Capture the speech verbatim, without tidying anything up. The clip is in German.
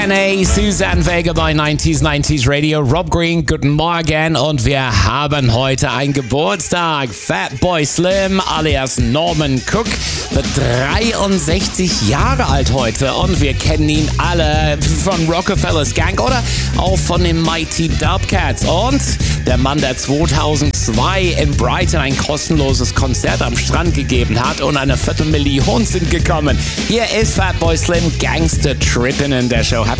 Hey, Suzanne Vega bei neunziger neunzig Radio. Rob Green, guten Morgen. Und wir haben heute einen Geburtstag. Fatboy Slim alias Norman Cook wird dreiundsechzig Jahre alt heute. Und wir kennen ihn alle von Rockefellers Gang oder auch von den Mighty Dubcats. Und der Mann, der zweitausendzwei in Brighton ein kostenloses Konzert am Strand gegeben hat und eine Viertelmillion sind gekommen. Hier ist Fatboy Slim, Gangster Trippin' in der Show. Happy